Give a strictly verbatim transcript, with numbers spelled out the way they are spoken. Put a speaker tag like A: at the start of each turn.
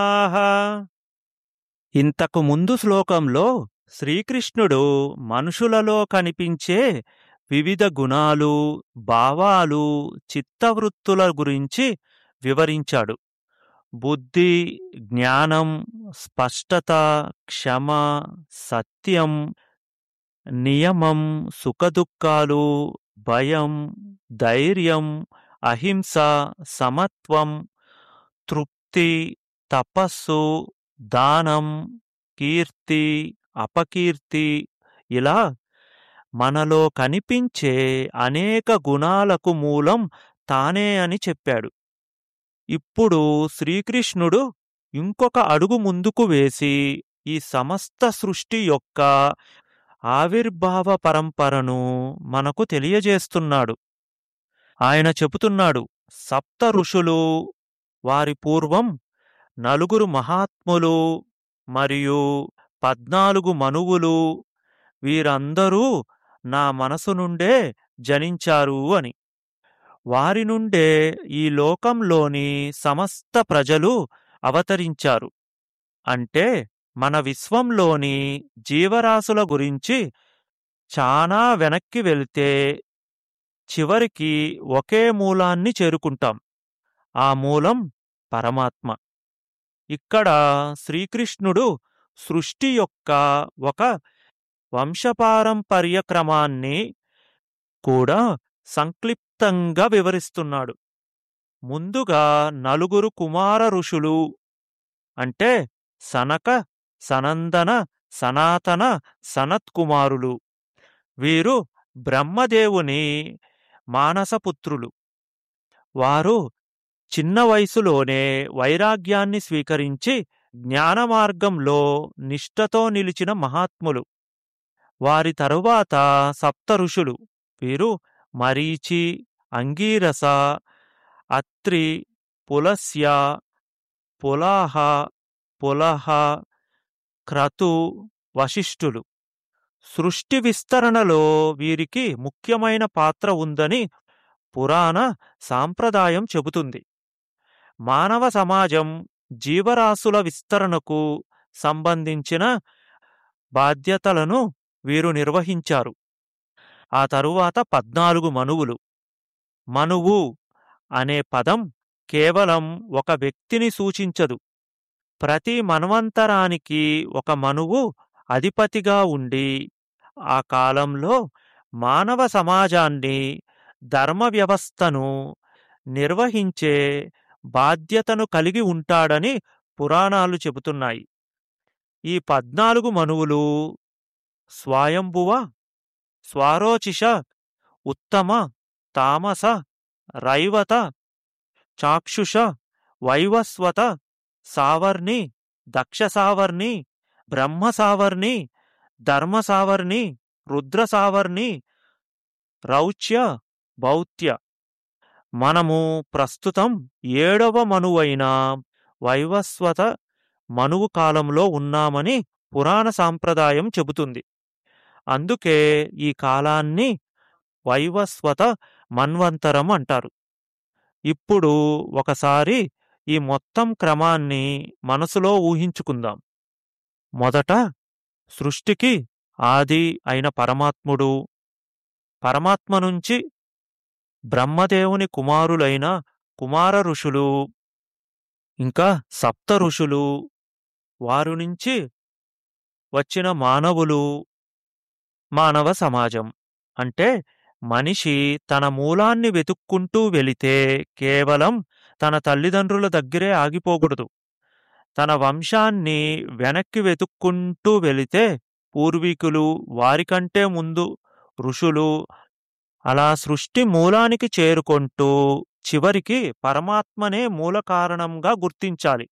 A: ఆహా! ఇంతకు ముందు శ్లోకంలో శ్రీకృష్ణుడు మనుషులలో కనిపించే వివిధ గుణాలు, భావాలు, చిత్తవృత్తుల గురించి వివరించాడు. బుద్ధి, జ్ఞానం, స్పష్టత, క్షమ, సత్యం, నియమం, సుఖదుఖాలు, భయం, ధైర్యం, అహింస, సమత్వం, తృప్తి, తపస్సు, దానం, కీర్తి, అపకీర్తి, ఇలా మనలో కనిపించే అనేక గుణాలకు మూలం తానే అని చెప్పాడు. ఇప్పుడు శ్రీకృష్ణుడు ఇంకొక అడుగు ముందుకు వేసి ఈ సమస్త సృష్టి యొక్క ఆవిర్భావ పరంపరను మనకు తెలియజేస్తున్నాడు. ఆయన చెబుతున్నాడు, సప్త ఋషులు, వారి పూర్వం నలుగురు మహాత్ములు మరియు పద్నాలుగు మనువులు, వీరందరూ నా మనసు నుండే జనించారు అని. వారి నుండే ఈ లోకంలోని సమస్త ప్రజలు అవతరించారు. అంటే మన విశ్వంలోని జీవరాశుల గురించి చానా వెనక్కి వెళితే చివరికి ఒకే మూలాన్ని చేరుకుంటాం. ఆ మూలం పరమాత్మ. ఇక్కడ శ్రీకృష్ణుడు సృష్టి యొక్క ఒక వంశపారంపర్య క్రమాన్ని కూడా సంక్లిప్తంగా వివరిస్తున్నాడు. ముందుగా నలుగురు కుమార ఋషులు అంటే సనక, సనందన, సనాతన, సనత్కుమారులు. వీరు బ్రహ్మదేవుని మానసపుత్రులు. వారు చిన్న వయసులోనే వైరాగ్యాన్ని స్వీకరించి జ్ఞానమార్గంలో నిష్ఠతో నిలిచిన మహాత్ములు. వారి తరువాత సప్త ఋషులు. వీరు మరీచి, అంగీరస, అత్రి, పులస్య, పులాహ, పులహ, క్రతు, వశిష్ఠులు. సృష్టి విస్తరణలో వీరికి ముఖ్యమైన పాత్ర ఉందని పురాణ సాంప్రదాయం చెబుతుంది. మానవ సమాజం, జీవరాశుల విస్తరణకు సంబంధించిన బాధ్యతలను వీరు నిర్వహించారు. ఆ తరువాత పద్నాలుగు మనువులు. మనువు అనే పదం కేవలం ఒక వ్యక్తిని సూచించదు. ప్రతి మన్వంతరానికి ఒక మనువు అధిపతిగా ఉండి ఆ కాలంలో మానవ సమాజాన్ని, ధర్మ వ్యవస్థను నిర్వహించే బాధ్యతను కలిగి ఉంటాడని పురాణాలు చెబుతున్నాయి. ఈ పద్నాలుగు మనువులు స్వయంభువ, స్వారోచిష, ఉత్తమ, తామస, రైవత, చాక్షుష, వైవస్వత, సావర్ణి, దక్షసావర్ణి, బ్రహ్మసావర్ణి, ధర్మసావర్ణి, రుద్రసావర్ణి, రౌచ్య, భౌత్య. మనము ప్రస్తుతం ఏడవ మనువైన వైవస్వత మనువు కాలంలో ఉన్నామని పురాణ సాంప్రదాయం చెబుతుంది. అందుకే ఈ కాలాన్ని వైవస్వత మన్వంతరం అంటారు. ఇప్పుడు ఒకసారి ఈ మొత్తం క్రమాన్ని మనసులో ఊహించుకుందాం. మొదట సృష్టికి ఆది అయిన పరమాత్ముడు, పరమాత్మ నుంచి బ్రహ్మదేవుని కుమారులైన కుమార ఋషులు, ఇంకా సప్త ఋషులు, వారి నుంచి వచ్చిన మానవులు, మానవ సమాజం. అంటే మనిషి తన మూలాన్ని వెతుక్కుంటూ వెళితే కేవలం తన తల్లిదండ్రుల దగ్గరే ఆగిపోకూడదు. తన వంశాన్ని వెనక్కి వెతుక్కుంటూ వెళితే పూర్వీకులు, వారికంటే ముందు ఋషులు, అలా సృష్టి మూలానికి చేరుకుంటూ చివరికి పరమాత్మనే మూల కారణంగా గుర్తించాలి.